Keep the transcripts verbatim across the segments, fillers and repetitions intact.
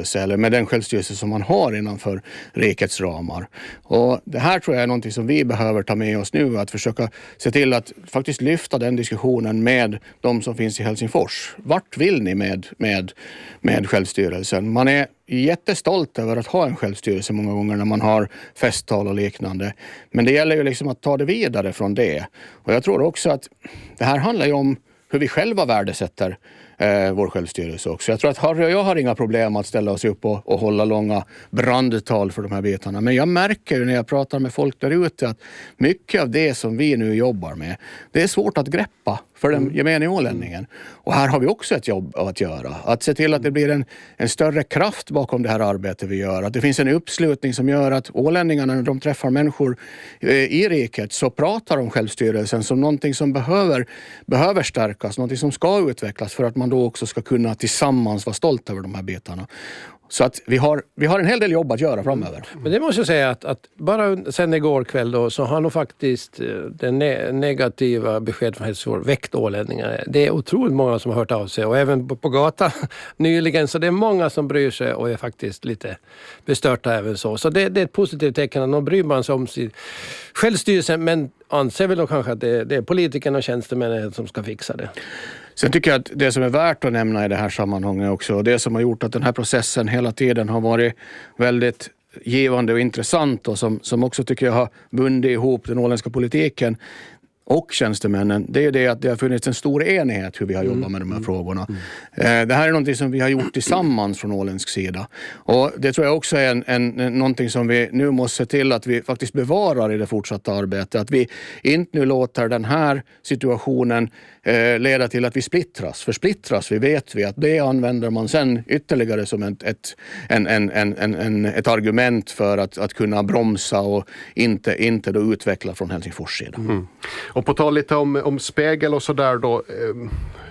självstyrelse eller med den självstyrelse som man har innanför rikets ramar. Och det här tror jag är någonting som vi behöver ta med oss nu, att försöka se till att faktiskt lyfta den diskussionen med de som finns i Helsingfors. Vart vill ni med, med, med självstyrelsen? Man är jättestolt över att ha en självstyrelse många gånger när man har festtal och liknande. Men det gäller ju liksom att ta det vidare från det. Och jag tror också att det här handlar ju om hur vi själva värdesätter eh, vår självstyrelse också. Jag tror att Harry och jag har inga problem att ställa oss upp och, och hålla långa brandtal för de här bitarna. Men jag märker ju när jag pratar med folk där ute att mycket av det som vi nu jobbar med, det är svårt att greppa för den gemene ålänningen. Och här har vi också ett jobb att göra. Att se till att det blir en, en större kraft bakom det här arbetet vi gör. Att det finns en uppslutning som gör att ålänningarna, när de träffar människor i riket, så pratar om självstyrelsen som någonting som behöver, behöver stärkas, någonting som ska utvecklas för att man då också ska kunna tillsammans vara stolt över de här bitarna. Så att vi har, vi har en hel del jobb att göra framöver. Men det måste jag säga att, att bara sen igår kväll då, så har nog faktiskt den ne- negativa besked från Helsingfors väckt ålänningar. Det är otroligt många som har hört av sig, och även på, på gatan nyligen. Så det är många som bryr sig och är faktiskt lite bestörta även så. Så det, det är ett positivt tecken att de bryr man sig om sin självstyrelse, men anser väl då kanske att det, det är politikerna och tjänstemännen som ska fixa det. Sen tycker jag att det som är värt att nämna i det här sammanhanget också, och det som har gjort att den här processen hela tiden har varit väldigt givande och intressant, och som, som också tycker jag har bundit ihop den åländska politiken och tjänstemännen, det är det att det har funnits en stor enighet hur vi har jobbat med de här frågorna. Mm. Det här är någonting som vi har gjort tillsammans från åländsk sida. Och det tror jag också är en, en, någonting som vi nu måste se till att vi faktiskt bevarar i det fortsatta arbetet. Att vi inte nu låter den här situationen eh, leda till att vi splittras. För splittras, vi vet vi att det använder man sen ytterligare som ett, ett, en, en, en, en, en, ett argument för att, att kunna bromsa och inte, inte då utveckla från Helsingfors sida. Mm. Och på tal lite om, om spegel och sådär då, eh,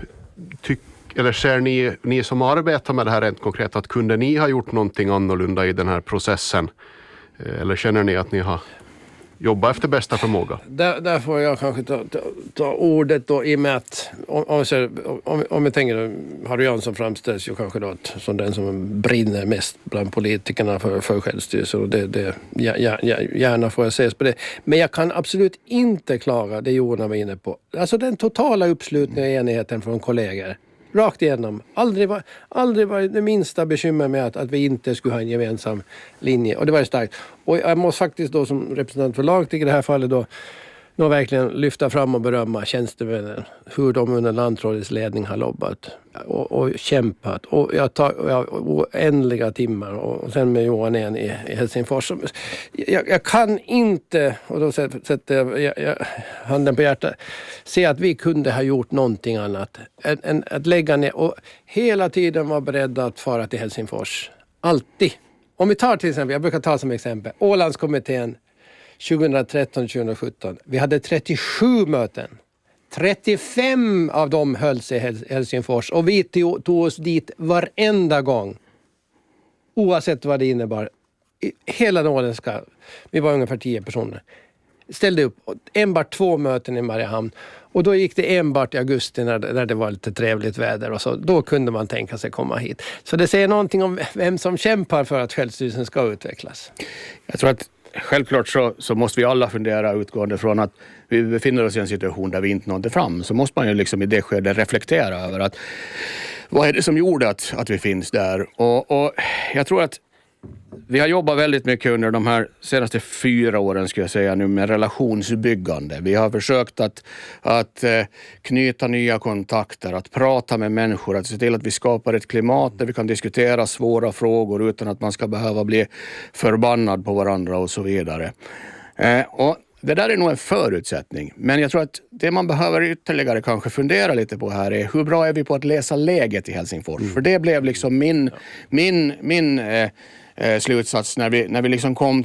tyck, eller ser ni, ni som arbetar med det här rent konkret, att kunde ni ha gjort någonting annorlunda i den här processen? Eh, eller känner ni att ni har jobbat efter bästa förmåga? Där, där får jag kanske ta, ta, ta ordet då, i och med att om, om, om, om jag tänker, Harry Jansson framställs ju kanske då som den som brinner mest bland politikerna för, för självstyrelse, och det, det, ja, ja, gärna får jag ses på det. Men jag kan absolut inte klara det Johan var inne på. Alltså den totala uppslutningen och enigheten från kollegor. Rakt igenom. Aldrig var, aldrig var det minsta bekymmer med att, att vi inte skulle ha en gemensam linje. Och det var ju starkt. Och jag måste faktiskt då som representant för laget i det här fallet då, då verkligen lyfta fram och berömma tjänstemännen. Hur de under landrådets ledning har lobbat och, och kämpat. Och jag tar jag, oändliga timmar. Och, och sen med Johan igen i, i Helsingfors. Jag, jag kan inte, och då sätter jag, jag, jag handen på hjärtat, se att vi kunde ha gjort någonting annat än, än att lägga ner och hela tiden vara beredda att fara till Helsingfors. Alltid. Om vi tar till exempel, jag brukar ta som exempel, Ålandskommittén tjugohundratretton tjugohundrasjutton. Vi hade trettiosju möten. trettiofem av dem hölls i Helsingfors. Och vi tog oss dit varenda gång. Oavsett vad det innebar. Hela den åländska, vi var ungefär tio personer. Ställde upp enbart två möten i Mariehamn. Och då gick det enbart i augusti när det, när det var lite trevligt väder. Och så, då kunde man tänka sig komma hit. Så det säger någonting om vem som kämpar för att självstyrelsen ska utvecklas. Jag tror att självklart så, så måste vi alla fundera utgående från att vi befinner oss i en situation där vi inte nådde fram. Så måste man ju liksom i det skedet reflektera över att vad är det som gjorde att, att vi finns där. Och, och jag tror att vi har jobbat väldigt mycket under de här senaste fyra åren skulle jag säga nu med relationsbyggande. Vi har försökt att, att knyta nya kontakter, att prata med människor, att se till att vi skapar ett klimat där vi kan diskutera svåra frågor utan att man ska behöva bli förbannad på varandra och så vidare. Eh, och det där är nog en förutsättning. Men jag tror att det man behöver ytterligare kanske fundera lite på här är hur bra är vi på att läsa läget i Helsingfors? Mm. För det blev liksom min, min, min eh, slutsats när vi, när vi liksom kom till det här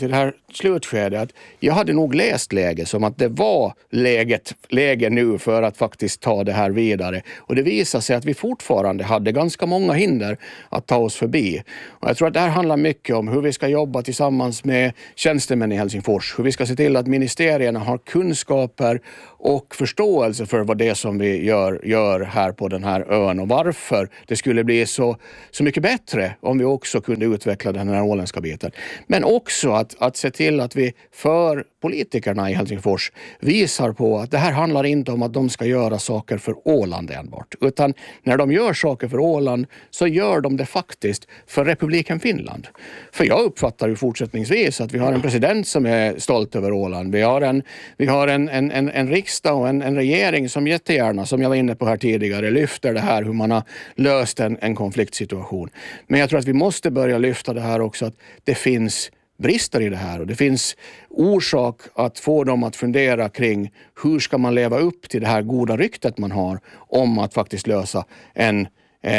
slutskede att jag hade nog läst läget som att det var läget, läge nu för att faktiskt ta det här vidare. Och det visar sig att vi fortfarande hade ganska många hinder att ta oss förbi. Och jag tror att det här handlar mycket om hur vi ska jobba tillsammans med tjänstemän i Helsingfors. Hur vi ska se till att ministerierna har kunskaper och förståelse för vad det är som vi gör, gör här på den här ön och varför det skulle bli så, så mycket bättre om vi också kunde utveckla den här åländska biten. Men också att, att se till att vi för politikerna i Helsingfors visar på att det här handlar inte om att de ska göra saker för Åland enbart. Utan när de gör saker för Åland så gör de det faktiskt för republiken Finland. För jag uppfattar ju fortsättningsvis att vi har en president som är stolt över Åland. Vi har en, vi har en, en, en, en riksdag och en, en regering som jättegärna, som jag var inne på här tidigare, lyfter det här hur man har löst en, en konfliktsituation. Men jag tror att vi måste börja lyfta det här också, att det finns brister i det här och det finns orsak att få dem att fundera kring hur ska man leva upp till det här goda ryktet man har om att faktiskt lösa en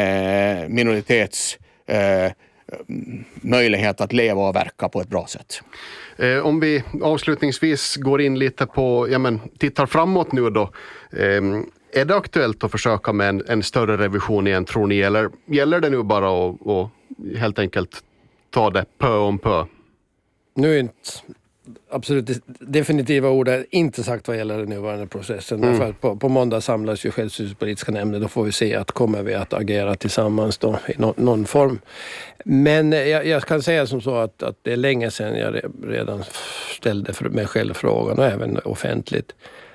eh, minoritets eh, möjlighet att leva och verka på ett bra sätt. Eh, om vi avslutningsvis går in lite på, ja men tittar framåt nu då. Eh, är det aktuellt att försöka med en, en större revision igen, tror ni? Eller gäller det nu bara att, att helt enkelt ta det pö om pö? Nu är inte absolut definitiva ord är inte sagt vad gäller den nuvarande processen. Mm. Därför att på, på måndag samlas ju självstyrelsepolitiska nämnden. Då får vi se att kommer vi att agera tillsammans då i no, någon form. Men jag, jag kan säga som så att, att det är länge sedan jag redan ställde för mig själv frågan och även offentligt.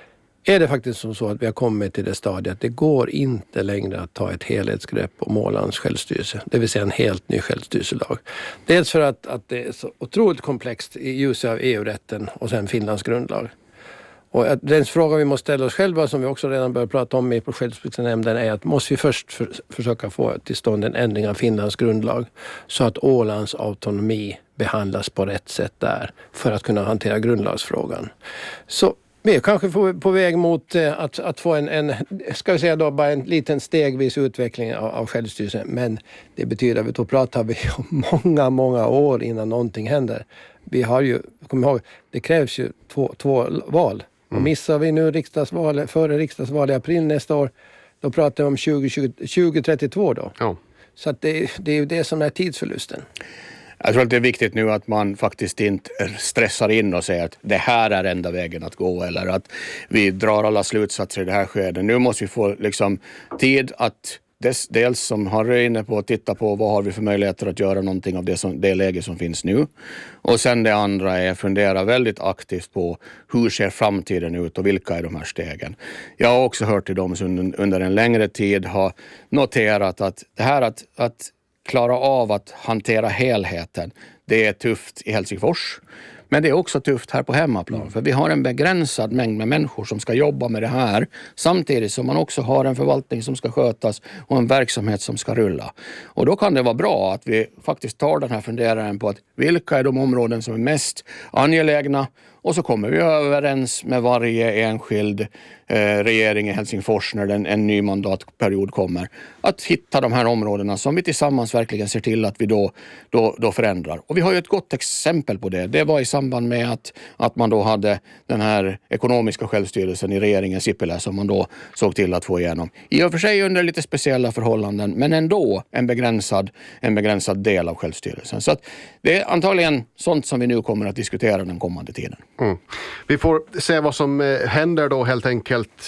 Är det faktiskt som så att vi har kommit till det stadiet att det går inte längre att ta ett helhetsgrepp om Ålands självstyrelse. Det vill säga en helt ny självstyrelselag. Dels för att, att det är så otroligt komplext i ljuset av E U-rätten och sen Finlands grundlag. Och den fråga vi måste ställa oss själva, som vi också redan börjat prata om på självstyrelsenämnden, är att måste vi först för, försöka få till stånd en ändring av Finlands grundlag så att Ålands autonomi behandlas på rätt sätt där för att kunna hantera grundlagsfrågan. Så vi är kanske på väg mot att, att få en, en, ska vi säga då, bara en liten stegvis utveckling av, av självstyrelsen. Men det betyder att då pratar vi om många, många år innan någonting händer. Vi har ju, kom ihåg, det krävs ju två, två val. Och missar vi nu riksdagsval, före riksdagsval i april nästa år, då pratar vi om tjugo trettiotvå då. Ja. Så att det, det är ju det som är tidsförlusten. Jag tror att det är viktigt nu att man faktiskt inte stressar in och säger att det här är enda vägen att gå, eller att vi drar alla slutsatser i det här skedet. Nu måste vi få liksom tid att Des, dels som Harry är inne på att titta på vad har vi för möjligheter att göra någonting av det, som, det läge som finns nu. Och sen det andra är att fundera väldigt aktivt på hur ser framtiden ut och vilka är de här stegen. Jag har också hört till dem som under, under en längre tid har noterat att det här att, att klara av att hantera helheten, det är tufft i Helsingfors. Men det är också tufft här på hemmaplan, för vi har en begränsad mängd med människor som ska jobba med det här, samtidigt som man också har en förvaltning som ska skötas och en verksamhet som ska rulla. Och då kan det vara bra att vi faktiskt tar den här funderaren på att vilka är de områden som är mest angelägna, och så kommer vi överens med varje enskild eh, regering i Helsingfors när den, en ny mandatperiod kommer, att hitta de här områdena som vi tillsammans verkligen ser till att vi då, då, då förändrar. Och vi har ju ett gott exempel på det. Det var i samband med att, att man då hade den här ekonomiska självstyrelsen i regeringen Sipilä som man då såg till att få igenom. I och för sig under lite speciella förhållanden, men ändå en begränsad, en begränsad del av självstyrelsen. Så att det är antagligen sånt som vi nu kommer att diskutera den kommande tiden. Mm. Vi får se vad som händer då helt enkelt.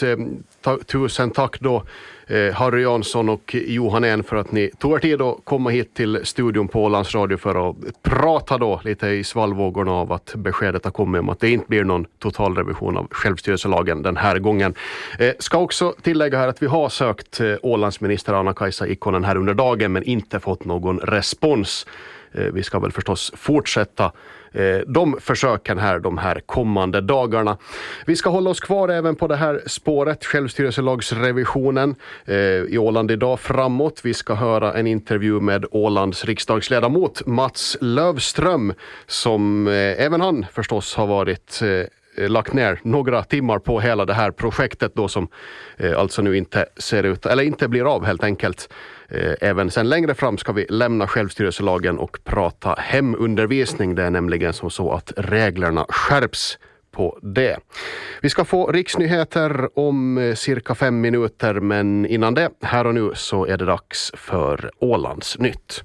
Tusen tack då Harry Jansson och Johan En för att ni tog er tid att komma hit till studion på Ålands Radio för att prata då lite i svallvågorna av att beskedet har kommit om att det inte blir någon total revision av självstyrelselagen den här gången. Ska också tillägga här att vi har sökt Ålandsminister Anna-Kaisa Ikonen här under dagen men inte fått någon respons. Vi ska väl förstås fortsätta de försöken här de här kommande dagarna. Vi ska hålla oss kvar även på det här spåret, självstyrelselagsrevisionen i Åland idag framåt. Vi ska höra en intervju med Ålands riksdagsledamot Mats Löfström som även han förstås har varit lagt ner några timmar på hela det här projektet då som alltså nu inte ser ut, eller inte blir av helt enkelt. Även sen längre fram ska vi lämna självstyrelselagen och prata hemundervisning. Det är nämligen som så att reglerna skärps på det. Vi ska få riksnyheter om cirka fem minuter, men innan det, här och nu, så är det dags för Ålandsnytt.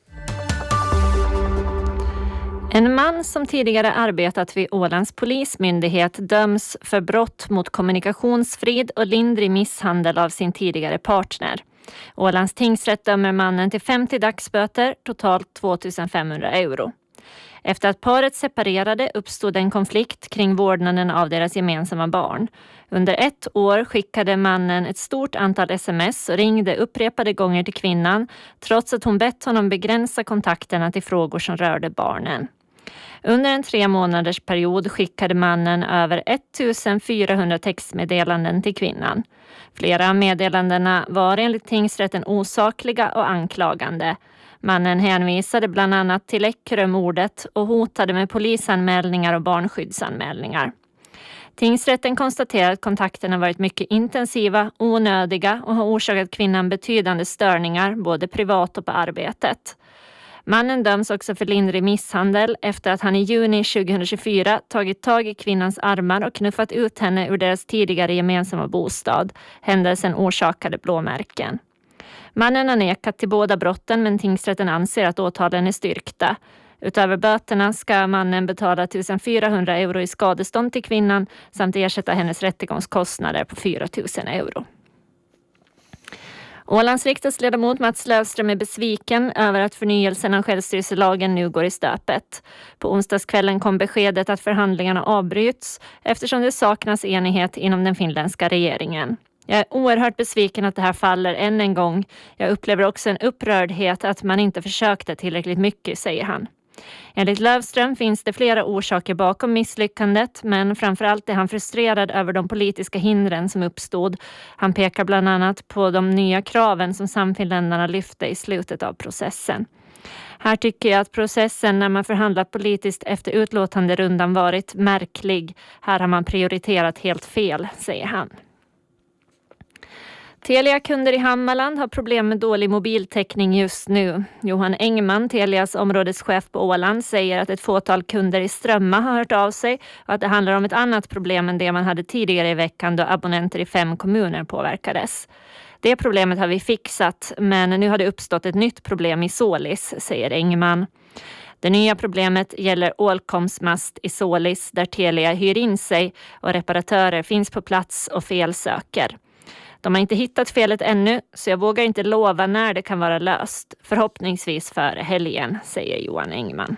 En man som tidigare arbetat vid Ålands polismyndighet döms för brott mot kommunikationsfrid och lindrig misshandel av sin tidigare partner. Ålands tingsrätt dömer mannen till femtio dagsböter, totalt tvåtusenfemhundra euro. Efter att paret separerade uppstod en konflikt kring vårdnaden av deras gemensamma barn. Under ett år skickade mannen ett stort antal sms och ringde upprepade gånger till kvinnan, trots att hon bett honom begränsa kontakterna till frågor som rörde barnen. Under en tre månaders period skickade mannen över ettusenfyrahundra textmeddelanden till kvinnan. Flera av meddelandena var enligt tingsrätten osakliga och anklagande. Mannen hänvisade bland annat till Eckerömordet och hotade med polisanmälningar och barnskyddsanmälningar. Tingsrätten konstaterar att kontakterna varit mycket intensiva, onödiga och har orsakat kvinnan betydande störningar både privat och på arbetet. Mannen döms också för lindrig misshandel efter att han i juni tjugohundratjugofyra tagit tag i kvinnans armar och knuffat ut henne ur deras tidigare gemensamma bostad. Händelsen orsakade blåmärken. Mannen har nekat till båda brotten, men tingsrätten anser att åtalen är styrkta. Utöver böterna ska mannen betala tusenfyrahundra euro i skadestånd till kvinnan samt ersätta hennes rättegångskostnader på fyra tusen euro. Ålands riksdagsledamot Mats Löfström är besviken över att förnyelsen av självstyrelselagen nu går i stöpet. På onsdagskvällen kom beskedet att förhandlingarna avbryts eftersom det saknas enighet inom den finländska regeringen. Jag är oerhört besviken att det här faller än en gång. Jag upplever också en upprördhet att man inte försökte tillräckligt mycket, säger han. Enligt Löfström finns det flera orsaker bakom misslyckandet, men framförallt är han frustrerad över de politiska hindren som uppstod. Han pekar bland annat på de nya kraven som samfinländarna lyfte i slutet av processen. Här tycker jag att processen när man förhandlat politiskt efter utlåtande rundan varit märklig. Här har man prioriterat helt fel, säger han. Telia-kunder i Hammarland har problem med dålig mobiltäckning just nu. Johan Engman, Telias områdeschef på Åland, säger att ett fåtal kunder i Strömma har hört av sig och att det handlar om ett annat problem än det man hade tidigare i veckan då abonnenter i fem kommuner påverkades. Det problemet har vi fixat, men nu har det uppstått ett nytt problem i Sålis, säger Engman. Det nya problemet gäller Ålkoms mast i Sålis där Telia hyr in sig och reparatörer finns på plats och felsöker. De har inte hittat felet ännu, så jag vågar inte lova när det kan vara löst. Förhoppningsvis före helgen, säger Johan Engman.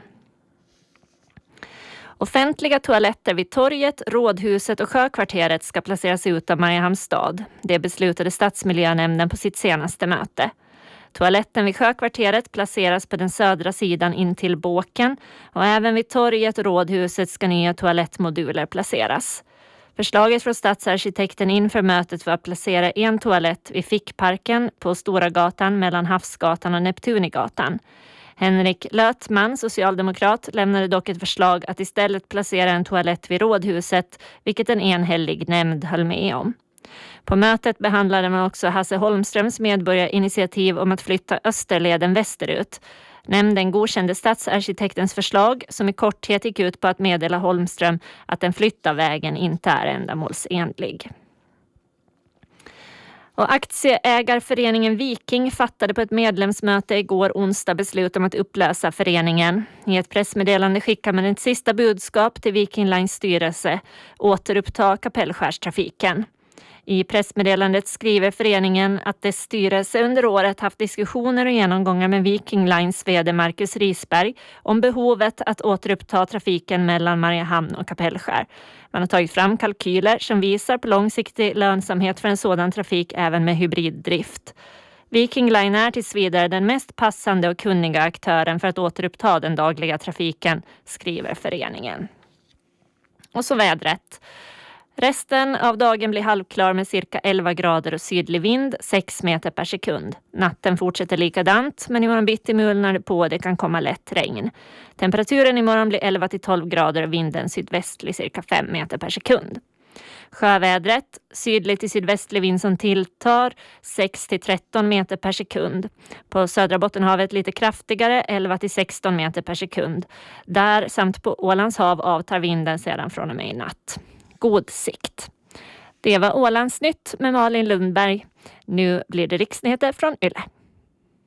Offentliga toaletter vid torget, rådhuset och sjökvarteret ska placeras ut av Mariehamns stad. Det beslutade stadsmiljönämnden på sitt senaste möte. Toaletten vid sjökvarteret placeras på den södra sidan in till båken och även vid torget och rådhuset ska nya toalettmoduler placeras. Förslaget från stadsarkitekten inför mötet var att placera en toalett vid Fickparken på Stora gatan mellan Havsgatan och Neptunigatan. Henrik Lötman, socialdemokrat, lämnade dock ett förslag att istället placera en toalett vid rådhuset, vilket en enhällig nämnd höll med om. På mötet behandlade man också Hasse Holmströms medborgarinitiativ om att flytta Österleden västerut. Nämnden godkände stadsarkitektens förslag som i korthet gick ut på att meddela Holmström att den flytta vägen inte är ändamålsenlig. Och aktieägarföreningen Viking fattade på ett medlemsmöte igår onsdag beslut om att upplösa föreningen. I ett pressmeddelande skickar man ett sista budskap till Viking Lines styrelse: återuppta Kapellskärstrafiken. I pressmeddelandet skriver föreningen att dess styrelse under året haft diskussioner och genomgångar med Viking Lines vd Marcus Risberg om behovet att återuppta trafiken mellan Mariehamn och Kapellskär. Man har tagit fram kalkyler som visar på långsiktig lönsamhet för en sådan trafik även med hybriddrift. Viking Line är tills vidare den mest passande och kunniga aktören för att återuppta den dagliga trafiken, skriver föreningen. Och så vädret. Resten av dagen blir halvklar med cirka elva grader och sydlig vind, sex meter per sekund. Natten fortsätter likadant, men imorgon bitti mulnar det på och det kan komma lätt regn. Temperaturen imorgon blir elva till tolv grader och vinden sydvästlig cirka fem meter per sekund. Sjövädret, sydlig till sydvästlig vind som tilltar, sex till tretton meter per sekund. På södra Bottenhavet lite kraftigare, elva till sexton meter per sekund. Där samt på Ålands hav avtar vinden sedan från och med i natt. God sikt. Det var Ålandsnytt med Malin Lundberg. Nu blir det riksnyheter från Yle.